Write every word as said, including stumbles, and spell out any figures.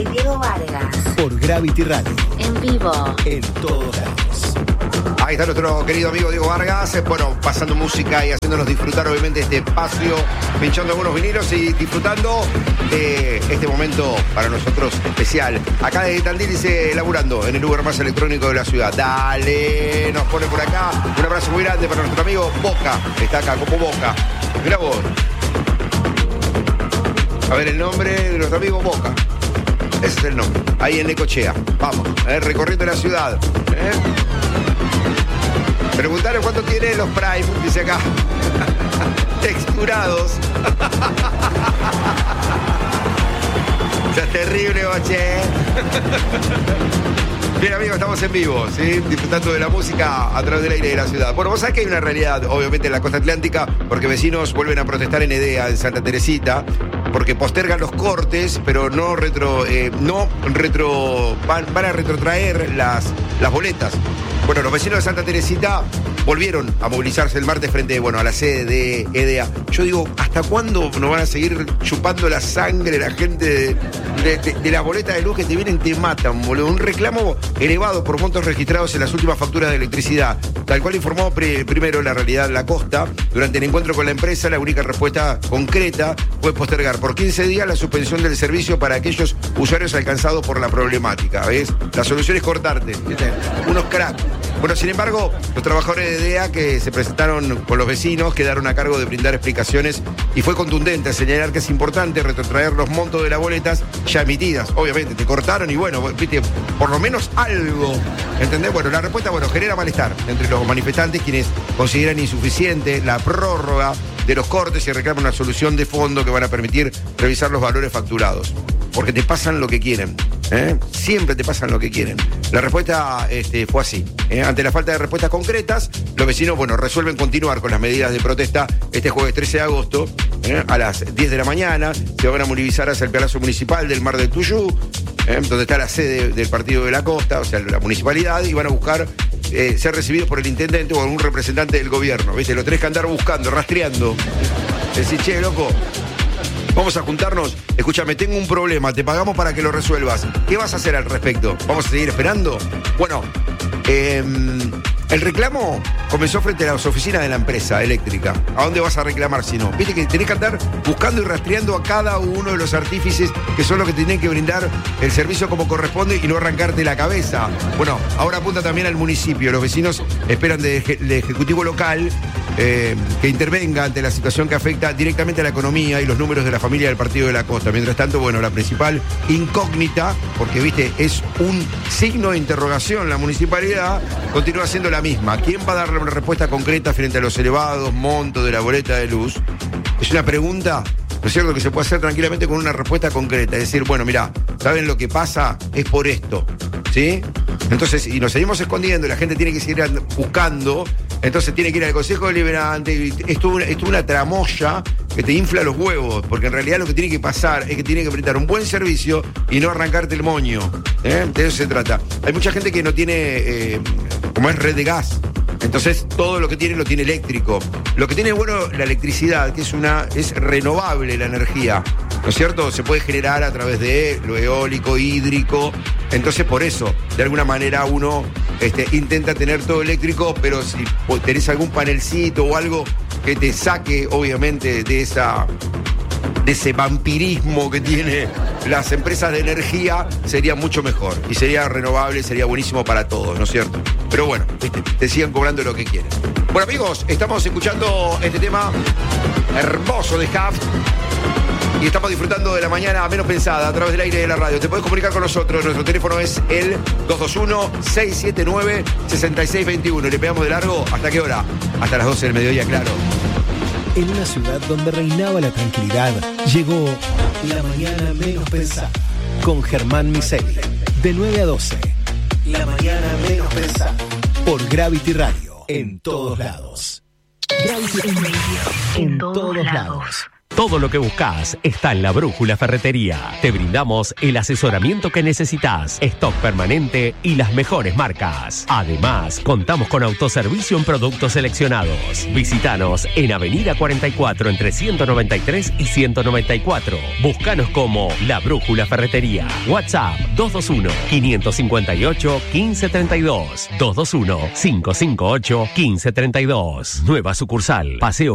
Diego Vargas. Por Gravity Radio. En vivo. En todos lados. Ahí está nuestro querido amigo Diego Vargas, bueno, pasando música y haciéndonos disfrutar obviamente este espacio, pinchando algunos vinilos y disfrutando de este momento para nosotros especial. Acá de Tandil dice, laburando en el lugar más electrónico de la ciudad. Dale, nos pone por acá. Un abrazo muy grande para nuestro amigo Boca, que está acá como Boca. Mirá vos. A ver el nombre de nuestro amigo Boca. Ese es el nombre. Ahí en Necochea. Vamos, eh, recorriendo la ciudad. ¿Eh? Preguntarle cuánto tiene los Prime, dice acá. Texturados. Ya es terrible, Boche. Bien, amigos, estamos en vivo, ¿sí? Disfrutando de la música a través del aire de la ciudad. Bueno, vos sabés que hay una realidad, obviamente, en la costa atlántica, porque vecinos vuelven a protestar en Edea, en Santa Teresita, porque postergan los cortes, pero no retro, eh, no retro, van, van a retrotraer las, las boletas. Bueno, los vecinos de Santa Teresita volvieron a movilizarse el martes frente, bueno, a la sede de Edea. Yo digo, ¿hasta cuándo nos van a seguir chupando la sangre la gente de, de, de, de las boletas de luz que te vienen y te matan, boludo? Un reclamo elevado por montos registrados en las últimas facturas de electricidad. Tal cual informó pre, primero la realidad La Costa. Durante el encuentro con la empresa, la única respuesta concreta fue postergar por quince días la suspensión del servicio para aquellos usuarios alcanzados por la problemática. ¿Ves? La solución es cortarte. ¿Viste? Unos cracks. Bueno, sin embargo, los trabajadores de Edea que se presentaron con los vecinos quedaron a cargo de brindar explicaciones y fue contundente señalar que es importante retrotraer los montos de las boletas ya emitidas. Obviamente, te cortaron y bueno, viste, por lo menos algo, ¿entendés? Bueno, la respuesta, bueno, genera malestar entre los manifestantes quienes consideran insuficiente la prórroga de los cortes y reclaman una solución de fondo que van a permitir revisar los valores facturados. Porque te pasan lo que quieren, ¿eh? Siempre te pasan lo que quieren. La respuesta este, fue así. ¿eh? Ante la falta de respuestas concretas, los vecinos, bueno, resuelven continuar con las medidas de protesta este jueves trece de agosto, ¿eh? a las diez de la mañana. Se van a movilizar hacia el Palacio Municipal del Mar del Tuyú, ¿eh? donde está la sede del Partido de la Costa, o sea, la municipalidad, y van a buscar eh, ser recibidos por el intendente o algún representante del gobierno. ¿Viste? Lo tenés que andar buscando, rastreando. Decís, che, loco, vamos a juntarnos, escúchame, tengo un problema, te pagamos para que lo resuelvas. ¿Qué vas a hacer al respecto? ¿Vamos a seguir esperando? Bueno, eh, el reclamo comenzó frente a las oficinas de la empresa eléctrica. ¿A dónde vas a reclamar si no? Viste que tenés que andar buscando y rastreando a cada uno de los artífices que son los que tienen que brindar el servicio como corresponde y no arrancarte la cabeza. Bueno, ahora apunta también al municipio. Los vecinos esperan del de Ejecutivo local eh, que intervenga ante la situación que afecta directamente a la economía y los números de la familia del Partido de la Costa. Mientras tanto, bueno, la principal incógnita, porque, viste, es un signo de interrogación la municipalidad, continúa siendo la misma. ¿Quién va a darle una respuesta concreta frente a los elevados montos de la boleta de luz? Es una pregunta, ¿no es cierto?, que se puede hacer tranquilamente con una respuesta concreta. Es decir, bueno, mirá, ¿saben lo que pasa? Es por esto, ¿sí? Entonces, y nos seguimos escondiendo, y la gente tiene que seguir buscando, entonces tiene que ir al Consejo Deliberante, y es toda una, es toda una tramoya que te infla los huevos, porque en realidad lo que tiene que pasar es que tiene que brindar un buen servicio y no arrancarte el moño, ¿eh? De eso se trata. Hay mucha gente que no tiene, eh, como es red de gas, entonces todo lo que tiene lo tiene eléctrico. Lo que tiene bueno la electricidad, que es una es renovable la energía, ¿no es cierto? Se puede generar a través de lo eólico, hídrico. Entonces por eso, de alguna manera uno este, intenta tener todo eléctrico, pero si tenés algún panelcito o algo que te saque obviamente de esa de ese vampirismo que tiene las empresas de energía, sería mucho mejor y sería renovable, sería buenísimo para todos, ¿no es cierto? Pero bueno, ¿viste? Te sigan cobrando lo que quieren. Bueno, amigos, estamos escuchando este tema hermoso de Haft y estamos disfrutando de la mañana menos pensada a través del aire de la radio. Te podés comunicar con nosotros, nuestro teléfono es el dos dos uno, seis siete nueve, seis seis dos uno. ¿Le pegamos de largo? ¿Hasta qué hora? Hasta las doce del mediodía, claro. En una ciudad donde reinaba la tranquilidad, llegó La Mañana Menos Pensada con Germán Miseli. De nueve a doce. La Mañana Menos Pensada. Por Gravity Radio. En todos lados. Gravity Radio. En todos lados. Todo lo que buscas está en La Brújula Ferretería. Te brindamos el asesoramiento que necesitas, stock permanente y las mejores marcas. Además, contamos con autoservicio en productos seleccionados. Visítanos en Avenida cuarenta y cuatro entre ciento noventa y tres y ciento noventa y cuatro. Búscanos como La Brújula Ferretería. WhatsApp dos dos uno, cinco cinco ocho, uno cinco tres dos. dos dos uno, cinco cinco ocho, uno cinco tres dos. Nueva sucursal, Paseo